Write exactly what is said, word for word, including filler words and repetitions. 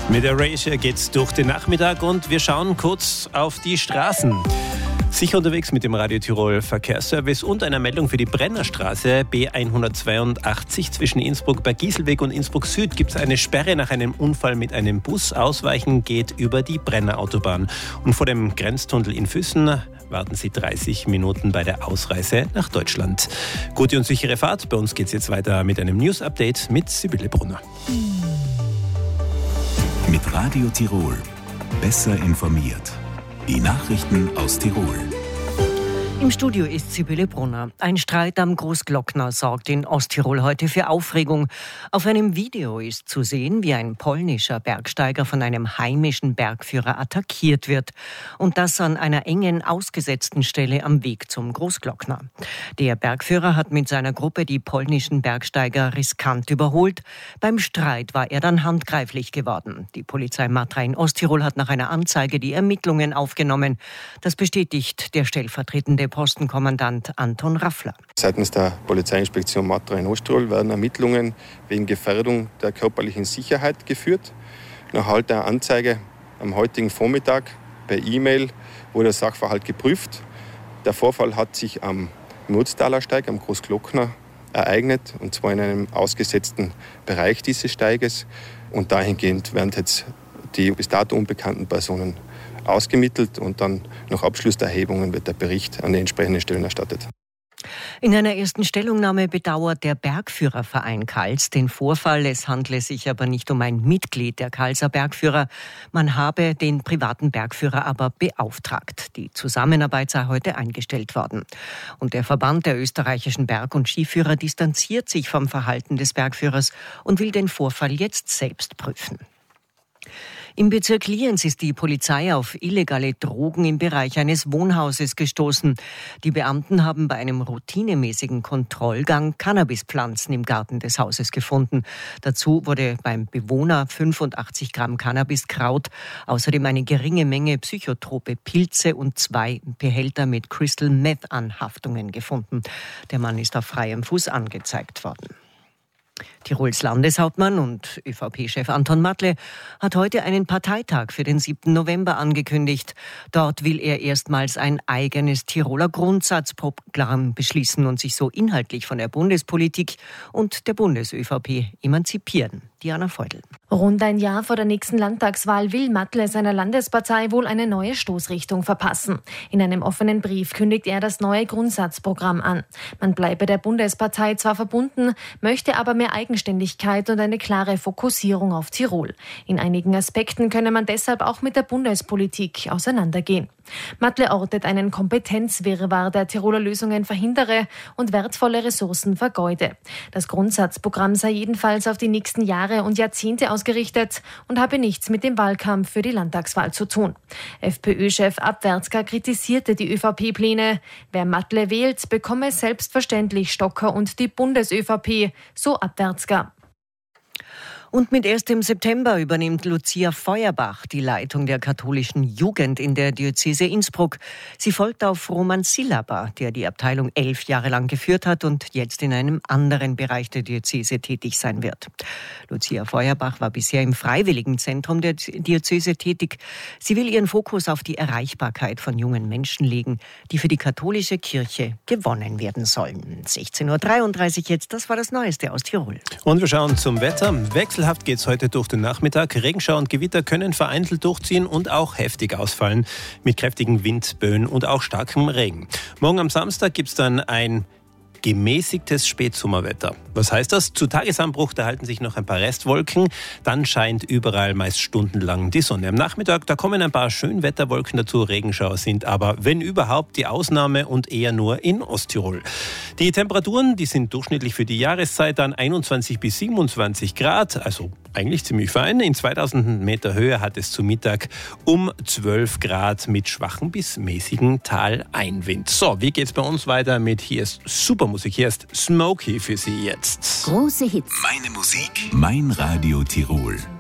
Mit Erasure geht's durch den Nachmittag und wir schauen kurz auf die Straßen. Sicher unterwegs mit dem Radio Tirol Verkehrsservice und einer Meldung für die Brennerstraße B hundertzweiundachtzig zwischen Innsbruck bei Gieselweg und Innsbruck Süd gibt es eine Sperre nach einem Unfall mit einem Bus. Ausweichen geht über die Brennerautobahn. Und vor dem Grenztunnel in Füssen warten Sie dreißig Minuten bei der Ausreise nach Deutschland. Gute und sichere Fahrt. Bei uns geht es jetzt weiter mit einem News-Update mit Sibylle Brunner. Mit Radio Tirol. Besser informiert. Die Nachrichten aus Tirol. Im Studio ist Sibylle Brunner. Ein Streit am Großglockner sorgt in Osttirol heute für Aufregung. Auf einem Video ist zu sehen, wie ein polnischer Bergsteiger von einem heimischen Bergführer attackiert wird. Und das an einer engen, ausgesetzten Stelle am Weg zum Großglockner. Der Bergführer hat mit seiner Gruppe die polnischen Bergsteiger riskant überholt. Beim Streit war er dann handgreiflich geworden. Die Polizei Matra in Osttirol hat nach einer Anzeige die Ermittlungen aufgenommen. Das bestätigt der stellvertretende Postenkommandant Anton Raffler. Seitens der Polizeiinspektion Matra in Osttirol werden Ermittlungen wegen Gefährdung der körperlichen Sicherheit geführt. Nach Halt der Anzeige am heutigen Vormittag per E-Mail wurde der Sachverhalt geprüft. Der Vorfall hat sich am Murztaler Steig, am Großglockner, ereignet, und zwar in einem ausgesetzten Bereich dieses Steiges. Und dahingehend werden jetzt die bis dato unbekannten Personen ausgemittelt und dann nach Abschluss der Erhebungen wird der Bericht an die entsprechenden Stellen erstattet. In einer ersten Stellungnahme bedauert der Bergführerverein Kals den Vorfall. Es handle sich aber nicht um ein Mitglied der Kalser Bergführer. Man habe den privaten Bergführer aber beauftragt. Die Zusammenarbeit sei heute eingestellt worden. Und der Verband der österreichischen Berg- und Skiführer distanziert sich vom Verhalten des Bergführers und will den Vorfall jetzt selbst prüfen. Im Bezirk Lienz ist die Polizei auf illegale Drogen im Bereich eines Wohnhauses gestoßen. Die Beamten haben bei einem routinemäßigen Kontrollgang Cannabispflanzen im Garten des Hauses gefunden. Dazu wurde beim Bewohner fünfundachtzig Gramm Cannabiskraut, außerdem eine geringe Menge psychotrope Pilze und zwei Behälter mit Crystal Meth Anhaftungen gefunden. Der Mann ist auf freiem Fuß angezeigt worden. Tirols Landeshauptmann und ÖVP-Chef Anton Matle hat heute einen Parteitag für den siebten November angekündigt. Dort will er erstmals ein eigenes Tiroler Grundsatzprogramm beschließen und sich so inhaltlich von der Bundespolitik und der Bundes-ÖVP emanzipieren. Diana Feudel. Rund ein Jahr vor der nächsten Landtagswahl will Matle seiner Landespartei wohl eine neue Stoßrichtung verpassen. In einem offenen Brief kündigt er das neue Grundsatzprogramm an. Man bleibe der Bundespartei zwar verbunden, möchte aber mehr Eigenständigkeit und eine klare Fokussierung auf Tirol. In einigen Aspekten könne man deshalb auch mit der Bundespolitik auseinandergehen. Matle ortet einen Kompetenzwirrwarr, der Tiroler Lösungen verhindere und wertvolle Ressourcen vergeude. Das Grundsatzprogramm sei jedenfalls auf die nächsten Jahre und Jahrzehnte ausgerichtet und habe nichts mit dem Wahlkampf für die Landtagswahl zu tun. FPÖ-Chef Abwärtsger kritisierte die ÖVP-Pläne. Wer Matle wählt, bekomme selbstverständlich Stocker und die Bundes-ÖVP, so Abwärtsger. Und mit erstem September übernimmt Lucia Feuerbach die Leitung der katholischen Jugend in der Diözese Innsbruck. Sie folgt auf Roman Silaba, der die Abteilung elf Jahre lang geführt hat und jetzt in einem anderen Bereich der Diözese tätig sein wird. Lucia Feuerbach war bisher im Freiwilligenzentrum der Diözese tätig. Sie will ihren Fokus auf die Erreichbarkeit von jungen Menschen legen, die für die katholische Kirche gewonnen werden sollen. sechzehn Uhr dreiunddreißig jetzt, das war das Neueste aus Tirol. Und wir schauen zum Wetter. Wechselhaft geht es heute durch den Nachmittag. Regenschauer und Gewitter können vereinzelt durchziehen und auch heftig ausfallen mit kräftigen Windböen und auch starkem Regen. Morgen am Samstag gibt es dann ein gemäßigtes Spätsommerwetter. Was heißt das? Zu Tagesanbruch, da halten sich noch ein paar Restwolken. Dann scheint überall meist stundenlang die Sonne. Am Nachmittag, da kommen ein paar Schönwetterwolken dazu. Regenschauer sind aber, wenn überhaupt, die Ausnahme und eher nur in Osttirol. Die Temperaturen, die sind durchschnittlich für die Jahreszeit dann einundzwanzig bis siebenundzwanzig Grad. Also eigentlich ziemlich fein. In zweitausend Meter Höhe hat es zu Mittag um zwölf Grad mit schwachen bis mäßigen Taleinwind. So, wie geht's bei uns weiter mit Hier ist Supermusik. Hier ist Smokey für Sie jetzt. Große Hits. Meine Musik. Mein Radio Tirol.